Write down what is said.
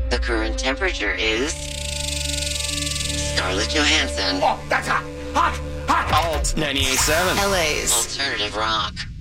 The current temperature is Scarlett Johansson. Oh, that's hot. Hot. Hot. Alt 98.7. LA's alternative rock.